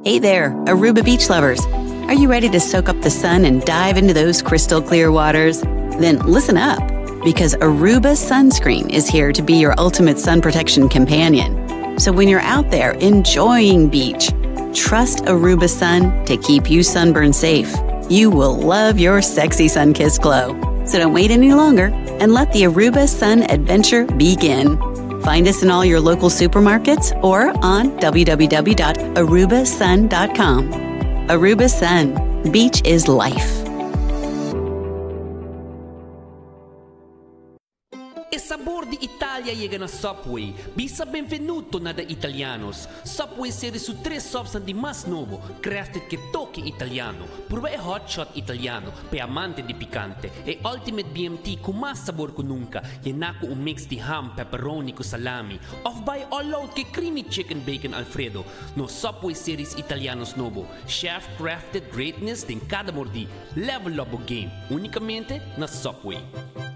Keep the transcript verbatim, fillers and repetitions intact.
Hey there, Aruba beach lovers. Are you ready to soak up the sun and dive into those crystal clear waters? Then listen up, because Aruba Sunscreen is here to be your ultimate sun protection companion. So when you're out there enjoying beach, trust Aruba Sun to keep you sunburn safe. You will love your sexy sun-kissed glow. So don't wait any longer and let the Aruba Sun adventure begin. Find us in all your local supermarkets or on w w w dot aruba sun dot com. Aruba Sun. Beach is life. E sabor di Italia llega na Subway. Bisa benvenuto na da Italianos. Subway serie su tres substanti mas novo, crafted che toque italiano. Prueba e hot shot italiano, pe amante di picante. E ultimate B M T con mas sabor ko nunca. Yenako un mix di ham, pepperoni ko salami. Off by all out che creamy chicken bacon Alfredo. No Subway series Italianos novo. Chef crafted greatness din cada mordi. Level up o game. Unicamente na Subway.